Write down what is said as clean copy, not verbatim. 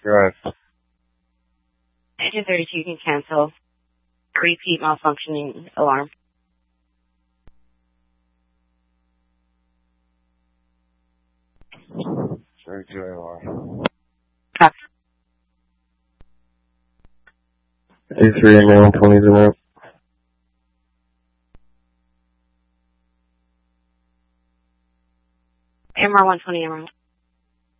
Drive. Engine 32 can cancel. Repeat malfunctioning alarm. Sorry, AR. Copy. A3 and 120 is out. MR 120, MR.